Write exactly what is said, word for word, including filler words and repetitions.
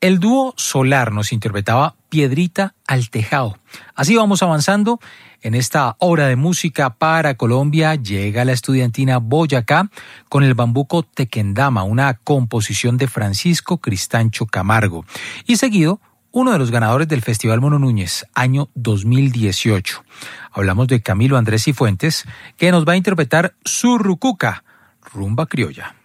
El dúo Solar nos interpretaba Piedrita al Tejado. Así vamos avanzando en esta hora de música para Colombia. Llega la estudiantina Boyacá con el bambuco Tequendama, una composición de Francisco Cristancho Camargo. Y seguido, uno de los ganadores del Festival Mono Núñez, año dos mil dieciocho. Hablamos de Camilo Andrés Cifuentes, que nos va a interpretar Surrucuca, rumba criolla.